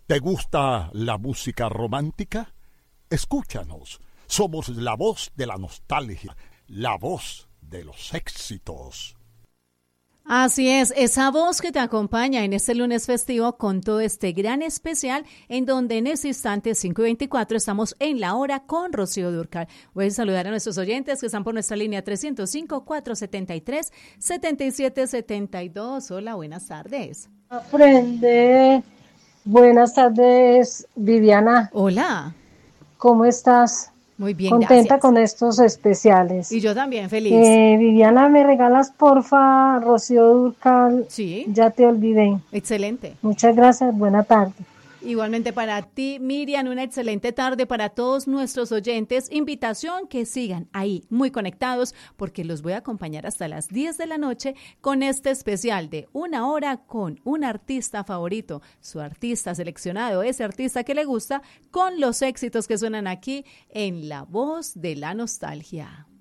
¿Te gusta la música romántica? Escúchanos. Somos la voz de la nostalgia, la voz de los éxitos. Así es, esa voz que te acompaña en este lunes festivo con todo este gran especial en donde en ese instante 5:24 estamos en la hora con Rocío Dúrcal. Voy a saludar a nuestros oyentes que están por nuestra línea 305-473-7772. Hola, buenas tardes. Aprende. Buenas tardes, Viviana. Hola. ¿Cómo estás? Muy bien, Contenta gracias. con estos especiales. Y yo también, feliz. Viviana, ¿me regalas porfa Rocío Dúrcal? Sí. Ya te olvidé. Excelente. Muchas gracias, buena tarde. Igualmente para ti, Miriam, una excelente tarde para todos nuestros oyentes. Invitación que sigan ahí muy conectados porque los voy a acompañar hasta las 10 de la noche con este especial de una hora con un artista favorito, su artista seleccionado, ese artista que le gusta, con los éxitos que suenan aquí en La Voz de la Nostalgia.